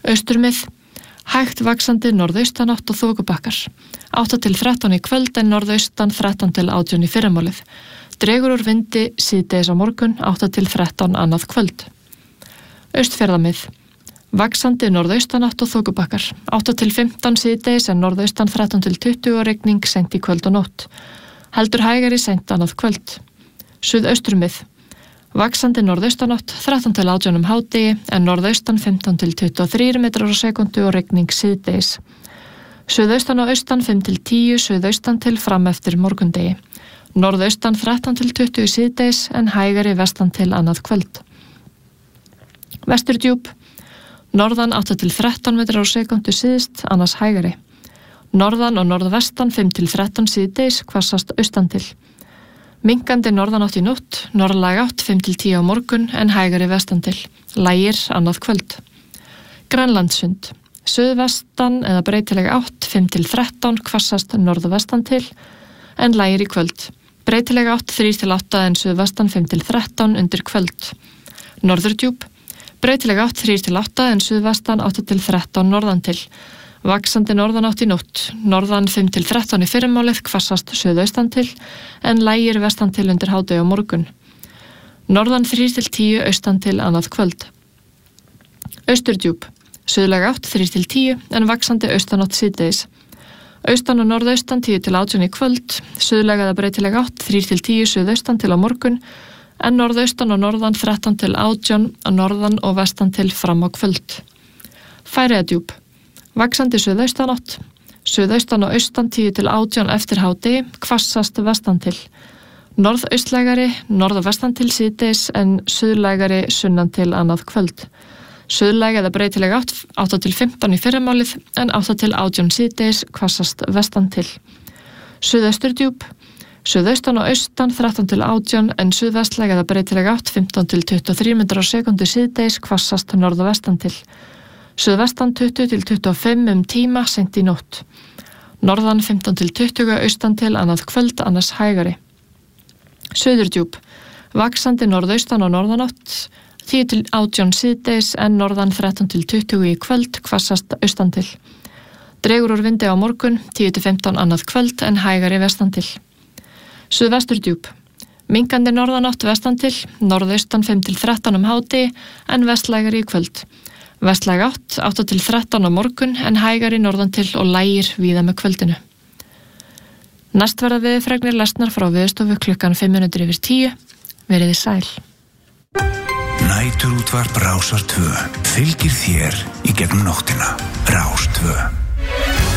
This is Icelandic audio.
Austurmið, hægt vaxandi norðaustanátt og þokubakkar. 8 til 13 í kvöld en norðaustan 13 til 18 í fyrramálið. Dregur úr vindi síðdegis á morgun 8 til 13 annað kvöld. Austfjarðamið, vaxandi norðaustanátt og þokubakkar. 8 til 15 síðdegis en norðaustan 13 til 20 og rigning seint í kvöld og nótt. Heldur hægari seint annað kvöld. Suðausturmið, vaxandi norðaustanátt 13 til 18 hádegi en norðaustan 15 til 23 metrar á sekundu og rigning síðdegis. Suðaustan og austan 5 til 10, suðaustan til fram eftir morgundegi. Norðaustan 13 til 20 síðdegis en hægari vestan til annað kvöld. Vesturdjúp, norðan 8 til 13 metrar á sekundu síðst, annars hægari. Norðan og norðvestan 5 til 13 síðdegis, hvassast austan til. Minkandi norðanátt í nótt, norðlæg átt 5 til 10 á morgun en hægari vestan til. Lægir annað kvöld. Grænlandssund, suðvestan eða breytileg átt 5 til 13, hvassast norðvestan til en lægir í kvöld. Breytileg átt 3 til 8 en suðvestan 5 til 13 undir kvöld. Norðurdjúp, breytileg átt 3 til 8 en suðvestan 8 til 13 norðan til. Vaxandi norðanátt í nótt, norðan 5 til 13 í fyrramálið, hvassast suðaustan til, en lægir vestan til undir hádegi á morgun. Norðan 3 til 10 austan til annað kvöld. Austurdjúp, suðlæg átt 3 til 10 en vaxandi austanátt síðdegis. Austan og norðaustan 10 til 18 í kvöld, suðlæg eða breytileg átt 3 til 10 suðaustan til á morgun, en norðaustan og norðan 13 til 18 og norðan og vestan til fram á kvöld. Færeyjadjúp, vaxandi suðaustanátt, suðaustan og austan 10 til 18 eftir hádegi, hvassast vestan til. Norðaustlægari, norðvestan til síðdegis en suðlægari sunnan til annað kvöld. Suðlæg eða breytileg átt 8 til 15 í fyrramálið en 8 til 18 síðdegis, hvassast vestan til. Suðausturdjúp, suðaustan og austan 13 til 18 en suðvestlæg eða breytileg átt 15 til 23 metrar á sekundu síðdegis, hvassast norðvestan til. Suðvestan 20 til 25 tíma seint í nótt. Norðan 15 til 20 austan til annað kvöld, annars hægari. Suðurdjúp, vaxandi norðaustan og norðanátt 10 til 18 síðdegis en norðan 13 til 20 í kvöld, hvassast austan til. Dregur úr vindi á morgun 10 til 15 annað kvöld en hægari vestan til. Suðvesturdjúp, minkandi norðanátt vestan til, norðaustan 5 til 13 hádegi en vestlægari í kvöld. Vestlæg átt 8 til 13 á morgun en hægari norðan til og lægir víða með kvöldinu. Næst verða veðurfregnir lesnar frá Veðurstofu klukkan 5:10. Veriði sæl. Næturútvarp Rásar 2 fylgir þér í gegnum nóttina. Rás 2.